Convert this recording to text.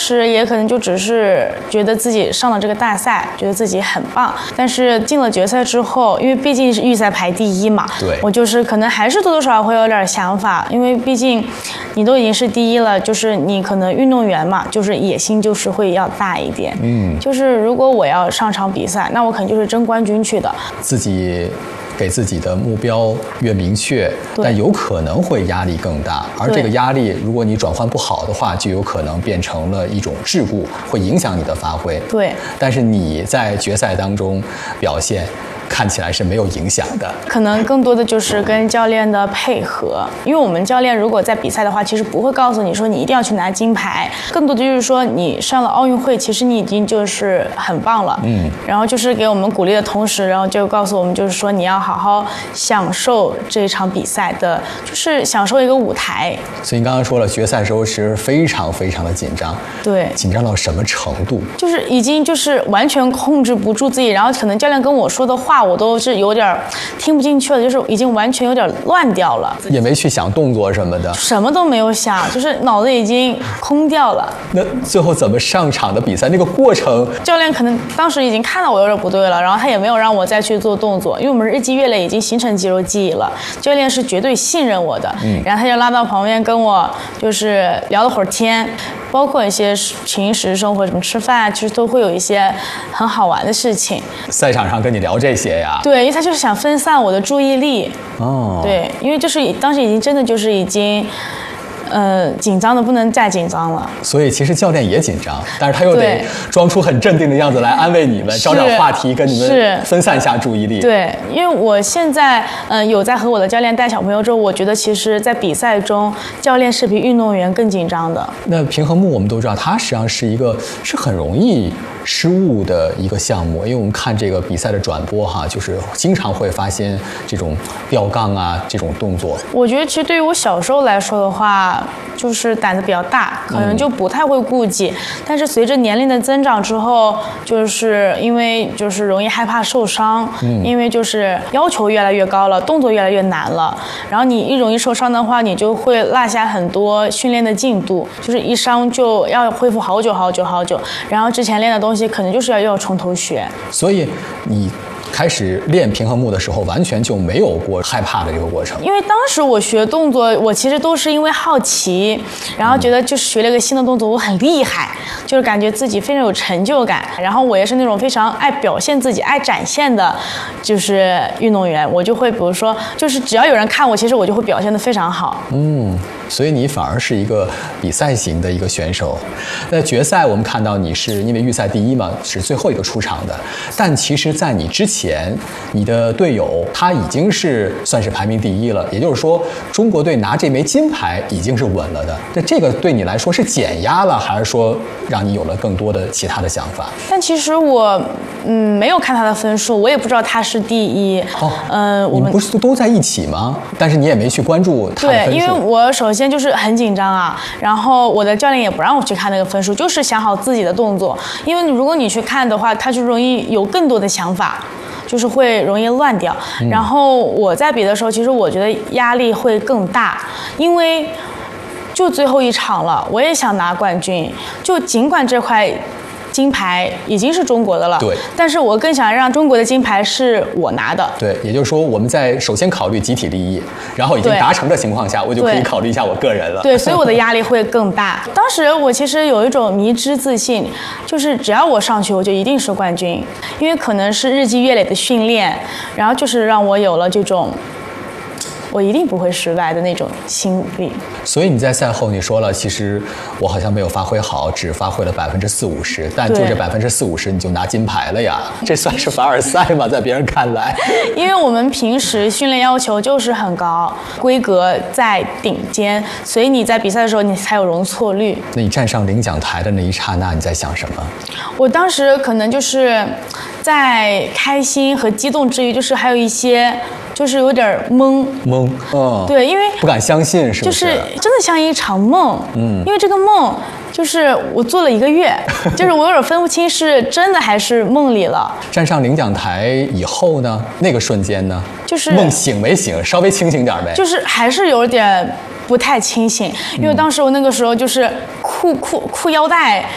时也可能就只是觉得自己上了这个大赛，觉得自己很棒，但是进了决赛之后，因为毕竟是预赛排第一嘛， 对， 我就是可能还是多多少少会有点想法，因为毕竟你都已经是第一了，就是你可能运动员嘛，就是野心就是会要大一点，就是如果我要上场比赛，那我肯定就是争冠军去的， 自己给自己的目标越明确，但有可能会压力更大，而这个压力如果你转换不好的话，就有可能变成了一种桎梏，会影响你的发挥。 对， 但是你在决赛当中表现看起来是没有影响的， 可能更多的就是跟教练的配合，因为我们教练如果在比赛的话，其实不会告诉你说你一定要去拿金牌，更多的就是说你上了奥运会，其实你已经就是很棒了，然后就是给我们鼓励的同时，然后就告诉我们就是说你要好好享受这一场比赛的，就是享受一个舞台。 所以你刚刚说了，决赛的时候其实非常非常的紧张， 对， 紧张到什么程度？ 就是已经就是完全控制不住自己，然后可能教练跟我说的话，我都是有点听不进去了，就是已经完全有点乱掉了， 也没去想动作什么的， 什么都没有想，就是脑子已经空掉了。 那最后怎么上场的比赛？那个过程， 教练可能当时已经看到我有点不对了，然后他也没有让我再去做动作，因为我们日积月累已经形成肌肉记忆了。教练是绝对信任我的，然后他就拉到旁边跟我就是聊了会儿天，包括一些平时生活什么吃饭，其实都会有一些很好玩的事情。 赛场上跟你聊这些呀？ 对，因为他就是想分散我的注意力。 哦， 对，因为就是当时已经真的就是已经。紧张的不能再紧张了， 所以其实教练也紧张，但是他又得装出很镇定的样子来安慰你们，找找话题跟你们分散一下注意力。 对，因为我现在有在和我的教练带小朋友之后，我觉得其实在比赛中，教练是比运动员更紧张的。 那平衡木我们都知道，它实际上是很容易失误的一个项目，因为我们看这个比赛的转播哈，就是经常会发现这种吊杠啊这种动作。 我觉得其实对于我小时候来说的话，就是胆子比较大，可能就不太会顾忌。但是随着年龄的增长之后，就是因为就是容易害怕受伤，因为就是要求越来越高了，动作越来越难了。然后你一容易受伤的话，你就会落下很多训练的进度，就是一伤就要恢复好久好久好久。然后之前练的东西可能就是要从头学。 所以你开始练平衡木的时候，完全就没有过害怕的这个过程。 因为当时我学动作，我其实都是因为好奇，然后觉得就是学了一个新的动作，我很厉害，就是感觉自己非常有成就感。然后我也是那种非常爱表现自己、爱展现的，就是运动员。我就会比如说，就是只要有人看我，其实我就会表现得非常好。 所以你反而是一个比赛型的一个选手。那决赛我们看到你是因为预赛第一嘛，是最后一个出场的。但其实在你之前，你的队友他已经是算是排名第一了，也就是说中国队拿这枚金牌已经是稳了的。那这个对你来说是减压了，还是说让你有了更多的其他的想法？但其实我没有看他的分数，我也不知道他是第一。 我们不是都在一起吗？但是你也没去关注他的分数。 对，因为我首先就是很紧张啊，然后我的教练也不让我去看那个分数，就是想好自己的动作。因为如果你去看的话，他就容易有更多的想法，就是会容易乱掉。然后我在比的时候，其实我觉得压力会更大，因为就最后一场了，我也想拿冠军。就尽管这块金牌已经是中国的了， 对， 但是我更想让中国的金牌是我拿的。 对，也就是说我们在首先考虑集体利益，然后已经达成的情况下，我就可以考虑一下我个人了。 对，所以我的压力会更大。当时我其实有一种迷之自信，就是只要我上去，我就一定是冠军，因为可能是日积月累的训练，然后就是让我有了这种我一定不会失败的那种心理。 所以你在赛后你说了，其实我好像没有发挥好，只发挥了40%-50%，但就这40%-50%你就拿金牌了呀？这算是凡尔赛吗？在别人看来， 因为我们平时训练要求就是很高，规格在顶尖，所以你在比赛的时候你才有容错率。 那你站上领奖台的那一刹那，你在想什么？ 我当时可能就是在开心和激动之余，就是还有一些就是有点懵。对，因为不敢相信，是不是？ 就是真的像一场梦，因为这个梦就是我做了1个月，就是我有点分不清是真的还是梦里了。 站上领奖台以后呢，那个瞬间呢， 就是梦醒没醒，稍微清醒点呗。 就是还是有点不太清醒，因为当时我那个时候就是裤腰带